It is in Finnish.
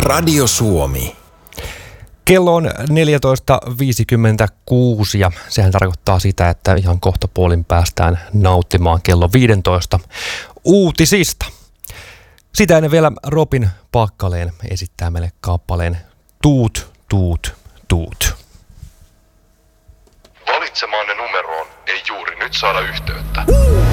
Radio Suomi. Kello on 14.56 ja sehän tarkoittaa sitä, että ihan kohta puolin päästään nauttimaan kello 15 uutisista. Sitä ennen vielä Robin Packalén esittää meille kappaleen Tuut, tuut, tuut. Valitsemaanne numeroon ei juuri nyt saada yhteyttä.